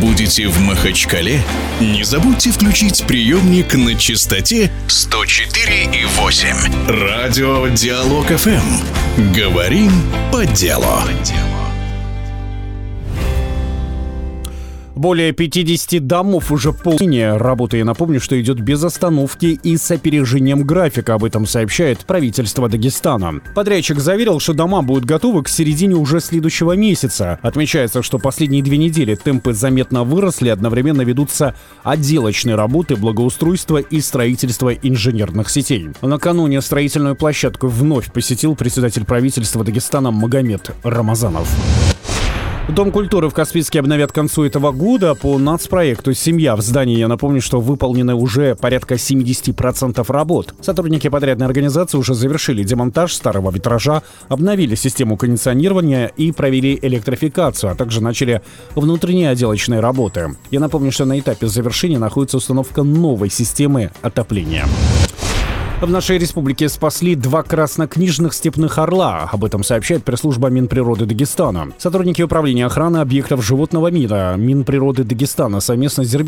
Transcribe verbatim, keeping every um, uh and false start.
будете в Махачкале, не забудьте включить приемник на частоте сто четыре и восемь. Радио Диалог эф эм. Говорим по делу. Более пятидесяти домов уже полностью работы. Я напомню, что идет без остановки и с опережением графика. Об этом сообщает правительство Дагестана. Подрядчик заверил, что дома будут готовы к середине уже следующего месяца. Отмечается, что последние две недели темпы заметно выросли, одновременно ведутся отделочные работы, благоустройство и строительство инженерных сетей. Накануне строительную площадку вновь посетил председатель правительства Дагестана Магомед Рамазанов. Дом культуры в Каспийске обновят к концу этого года по нацпроекту «Семья». В здании, я напомню, что выполнены уже порядка семьдесят процентов работ. Сотрудники подрядной организации уже завершили демонтаж старого витража, обновили систему кондиционирования и провели электрификацию, а также начали внутренние отделочные работы. Я напомню, что на этапе завершения находится установка новой системы отопления. В нашей республике спасли два краснокнижных степных орла. Об этом сообщает пресс-служба Минприроды Дагестана. Сотрудники управления охраны объектов животного мира Минприроды Дагестана совместно с